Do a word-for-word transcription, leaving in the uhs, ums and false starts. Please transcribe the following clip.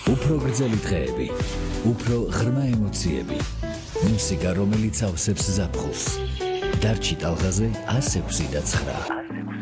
უფრო გრძელი დღეები, უფრო ღრმა ემოციები, მუსიკა, რომელიც ავსებს ზაფხულს. დარჩი ტალღაზე one six nine.